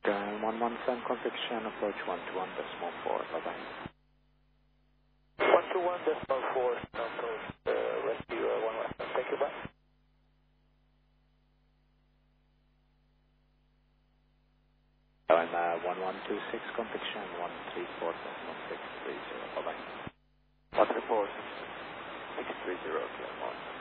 117 confirmation, approach 121.4, bye-bye. 121.4, approach, rescue 117, thank you, bye. I'm 1126 confirmation, 134.630, bye-bye. 134, 630, okay,